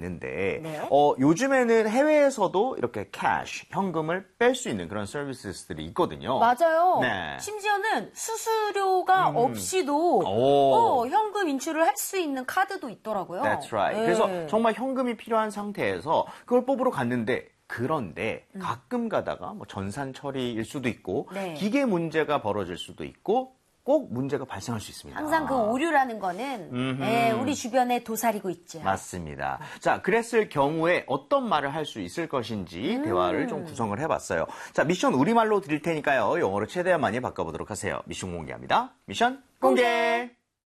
갔는데 네. 요즘에는 해외에서도 이렇게 캐시, 현금을 뺄 수 있는 그런 서비스들이 있거든요. 맞아요. 네. 심지어는 수수료가 없이도 현금 인출을 할 수 있는 카드도 있더라고요. That's right. 네. 그래서 정말 현금이 필요한 상태에서 그걸 뽑으러 갔는데 그런데 가끔 가다가 뭐 전산 처리일 수도 있고 네. 기계 문제가 벌어질 수도 있고 꼭 문제가 발생할 수 있습니다. 항상 그 오류라는 거는 우리 주변에 도사리고 있죠. 맞습니다. 자, 그랬을 경우에 어떤 말을 할 수 있을 것인지 대화를 좀 구성을 해봤어요. 자, 미션 우리말로 드릴 테니까요. 영어로 최대한 많이 바꿔보도록 하세요. 미션 공개합니다. 미션 공개!